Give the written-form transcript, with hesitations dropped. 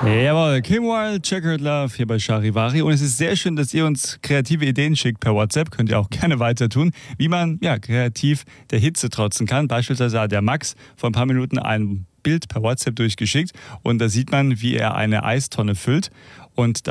Jawohl, Kim Wilde, Checkered Love hier bei Charivari. Und es ist sehr schön, dass ihr uns kreative Ideen schickt per WhatsApp. Könnt ihr auch gerne weiter tun, wie man kreativ der Hitze trotzen kann. Beispielsweise hat der Max vor ein paar Minuten ein Bild per WhatsApp durchgeschickt und da sieht man, wie er eine Eistonne füllt. Und